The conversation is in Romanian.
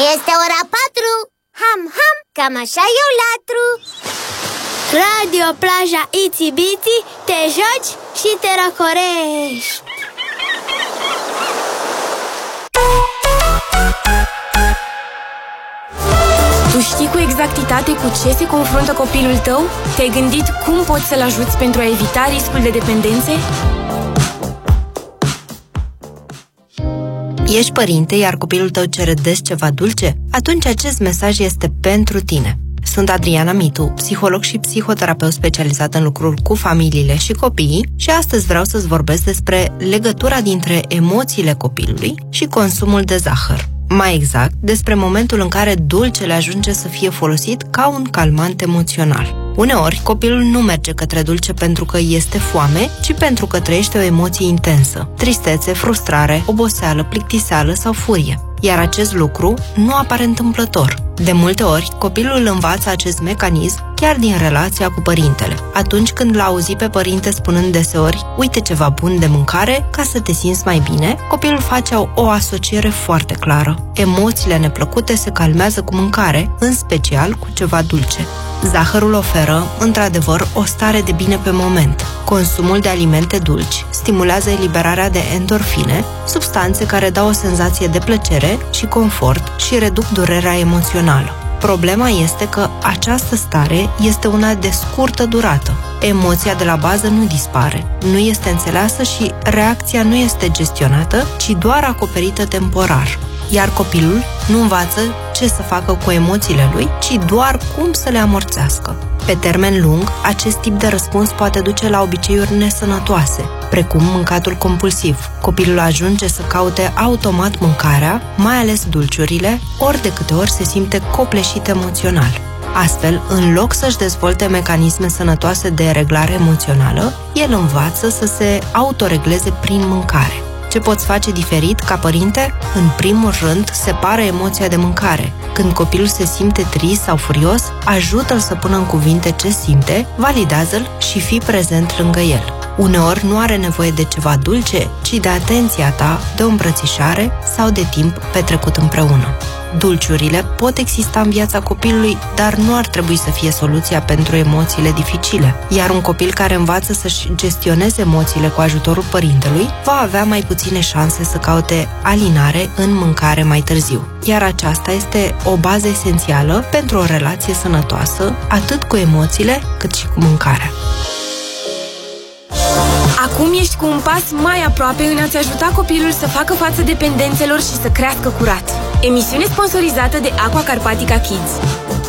Este ora 4. Ham, ham, cam așa eu latru. Radio Plaja Itsy Bitsy, te joci și te răcorești. Tu știi cu exactitate cu ce se confruntă copilul tău? Te-ai gândit cum poți să-l ajuți pentru a evita riscul de dependențe? Ești părinte, iar copilul tău cere des ceva dulce? Atunci acest mesaj este pentru tine. Sunt Adriana Mitu, psiholog și psihoterapeut specializat în lucruri cu familiile și copiii și astăzi vreau să-ți vorbesc despre legătura dintre emoțiile copilului și consumul de zahăr. Mai exact, despre momentul în care dulcele ajunge să fie folosit ca un calmant emoțional. Uneori, copilul nu merge către dulce pentru că este foame, ci pentru că trăiește o emoție intensă: tristețe, frustrare, oboseală, plictiseală sau furie. Iar acest lucru nu apare întâmplător. De multe ori, copilul învață acest mecanism chiar din relația cu părintele. Atunci când l-a auzit pe părinte spunând deseori: uite ceva bun de mâncare ca să te simți mai bine, copilul face o asociere foarte clară. Emoțiile neplăcute se calmează cu mâncare, în special cu ceva dulce. Zahărul oferă, într-adevăr, o stare de bine pe moment. Consumul de alimente dulci stimulează eliberarea de endorfine, substanțe care dau o senzație de plăcere și confort și reduc durerea emoțională. Problema este că această stare este una de scurtă durată. Emoția de la bază nu dispare, nu este înțeleasă și reacția nu este gestionată, ci doar acoperită temporar. Iar copilul nu învață ce să facă cu emoțiile lui, ci doar cum să le amorțească. Pe termen lung, acest tip de răspuns poate duce la obiceiuri nesănătoase, precum mâncatul compulsiv. Copilul ajunge să caute automat mâncarea, mai ales dulciurile, ori de câte ori se simte copleșit emoțional. Astfel, în loc să-și dezvolte mecanisme sănătoase de reglare emoțională, el învață să se autoregleze prin mâncare. Ce poți face diferit ca părinte? În primul rând, separă emoția de mâncare. Când copilul se simte trist sau furios, ajută-l să pună în cuvinte ce simte, validează-l și fii prezent lângă el. Uneori nu are nevoie de ceva dulce, ci de atenția ta, de o îmbrățișare sau de timp petrecut împreună. Dulciurile pot exista în viața copilului, dar nu ar trebui să fie soluția pentru emoțiile dificile. Iar un copil care învață să-și gestioneze emoțiile cu ajutorul părintelui va avea mai puține șanse să caute alinare în mâncare mai târziu. Iar aceasta este o bază esențială pentru o relație sănătoasă, atât cu emoțiile, cât și cu mâncarea. Acum ești cu un pas mai aproape în a-ți ajuta copilul să facă față dependențelor și să crească curat. Emisiune sponsorizată de Aqua Carpatica Kids.